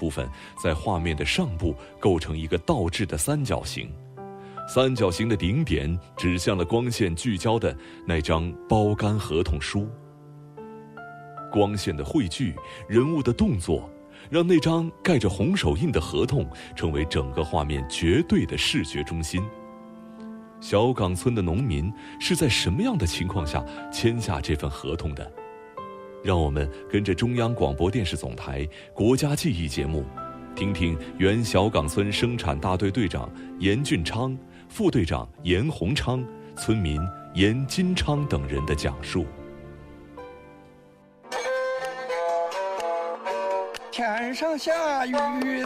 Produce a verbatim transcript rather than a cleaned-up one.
部分在画面的上部构成一个倒置的三角形，三角形的顶点指向了光线聚焦的那张包干合同书。光线的汇聚，人物的动作，让那张盖着红手印的合同成为整个画面绝对的视觉中心。小岗村的农民是在什么样的情况下签下这份合同的？让我们跟着中央广播电视总台国家记忆节目，听听原小岗村生产大队队长严俊昌、副队长严洪昌、村民严金昌等人的讲述。 天上下雨